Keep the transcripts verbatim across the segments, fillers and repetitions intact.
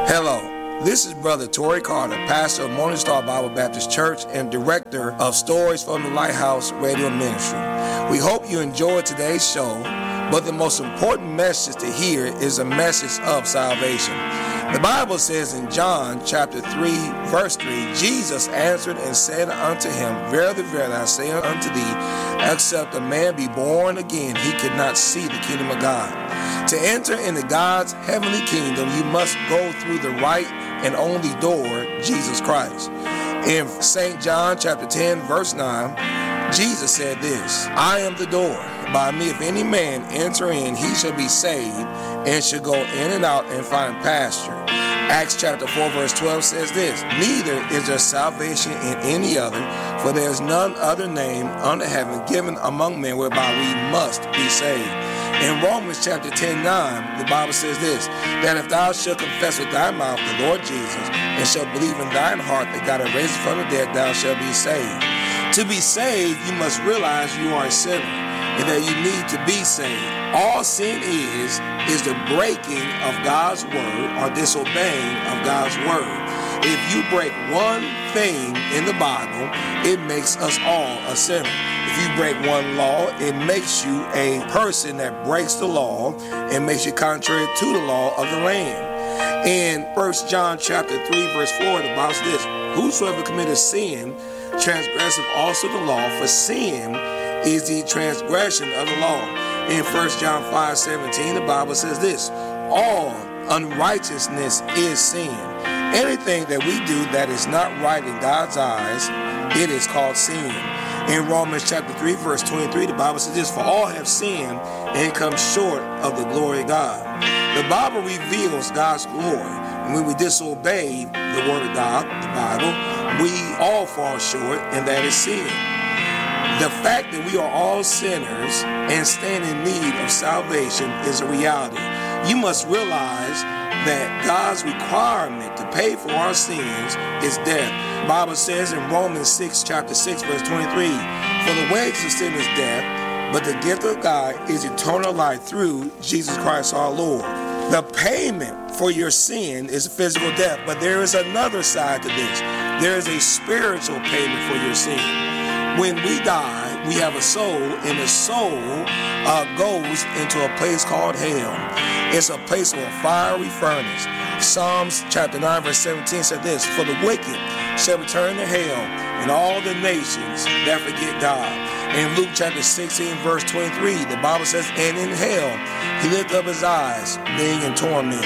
Hello, this is Brother Torrey Carter, pastor of Morning Star Bible Baptist Church and director of Stories from the Lighthouse Radio Ministry. We hope you enjoyed today's show, but the most important message to hear is a message of salvation. The Bible says in John chapter three, verse three, Jesus answered and said unto him, Verily, verily, I say unto thee, except a man be born again, he cannot see the kingdom of God. To enter into God's heavenly kingdom, you must go through the right and only door, Jesus Christ. In Saint John chapter ten, verse nine, Jesus said this, I am the door. By me, if any man enter in, he shall be saved, and shall go in and out and find pasture. Acts chapter four, verse twelve says this, Neither is there salvation in any other, for there is none other name under heaven given among men whereby we must be saved. In Romans chapter ten, nine, the Bible says this, that if thou shalt confess with thy mouth the Lord Jesus, and shalt believe in thine heart that God hath raised him from the dead, thou shalt be saved. To be saved, you must realize you are a sinner, and that you need to be saved. All sin is, is the breaking of God's word or disobeying of God's word. If you break one thing in the Bible, it makes us all a sinner. If you break one law, it makes you a person that breaks the law and makes you contrary to the law of the land. In First John chapter three, verse four, the Bible says this, Whosoever committeth sin, transgresseth also the law, for sin is the transgression of the law. In First John five, seventeen, the Bible says this, All unrighteousness is sin. Anything that we do that is not right in God's eyes, it is called sin. In Romans chapter three, verse twenty-three, the Bible says this, For all have sinned and come short of the glory of God. The Bible reveals God's glory. And when we disobey the word of God, the Bible, we all fall short, and that is sin. The fact that we are all sinners and stand in need of salvation is a reality. You must realize that God's requirement to pay for our sins is death. The Bible says in Romans six, chapter six, verse twenty-three, For the wages of sin is death, but the gift of God is eternal life through Jesus Christ our Lord. The payment for your sin is physical death, but there is another side to this. There is a spiritual payment for your sin. When we die, we have a soul, and the soul uh, goes into a place called hell. It's a place of a fiery furnace. Psalms chapter nine, verse seventeen said this, For the wicked shall return to hell, and all the nations that forget God. In Luke chapter sixteen, verse twenty-three, the Bible says, And in hell he lifted up his eyes, being in torment.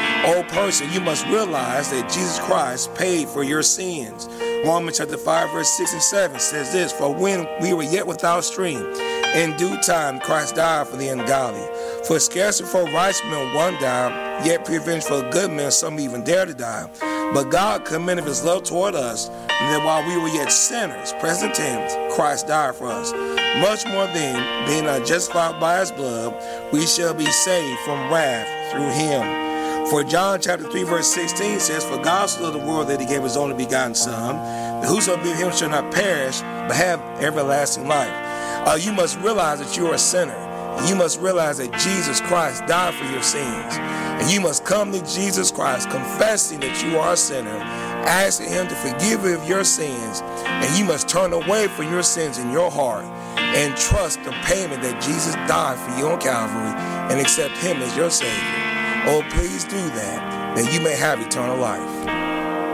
O person, you must realize that Jesus Christ paid for your sins. Romans chapter five, verse six and seven says this, For when we were yet without strength, in due time Christ died for the ungodly. For scarcely for righteous men one died, yet peradventure for good men some even dare to die. But God commended his love toward us, and that while we were yet sinners, present tense, Christ died for us. Much more then, being justified by his blood, we shall be saved from wrath through him. For John chapter three, verse sixteen says, For God so loved the world that he gave his only begotten Son, that whosoever believeth him shall not perish, but have everlasting life. Uh, you must realize that you are a sinner. You must realize that Jesus Christ died for your sins. And you must come to Jesus Christ confessing that you are a sinner, asking him to forgive you of your sins, and you must turn away from your sins in your heart and trust the payment that Jesus died for you on Calvary and accept him as your Savior. Oh, please do that, that you may have eternal life.